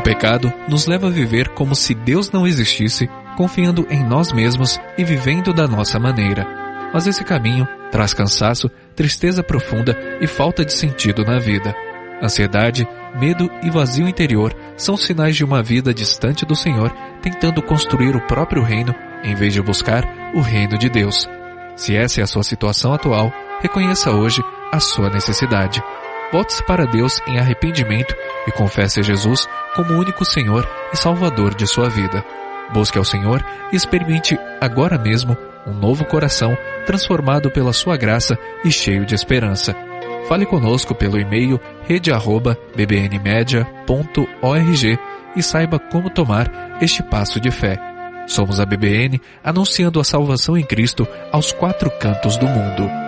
pecado nos leva a viver como se Deus não existisse, confiando em nós mesmos e vivendo da nossa maneira. Mas esse caminho traz cansaço, tristeza profunda e falta de sentido na vida. Ansiedade, medo e vazio interior são sinais de uma vida distante do Senhor, tentando construir o próprio reino em vez de buscar o reino de Deus. Se essa é a sua situação atual, reconheça hoje a sua necessidade. Volte-se para Deus em arrependimento e confesse a Jesus como o único Senhor e Salvador de sua vida. Busque ao Senhor e experimente agora mesmo um novo coração transformado pela sua graça e cheio de esperança. Fale conosco pelo e-mail rede@bbnmedia.org e saiba como tomar este passo de fé. Somos a BBN, anunciando a salvação em Cristo aos 4 cantos do mundo.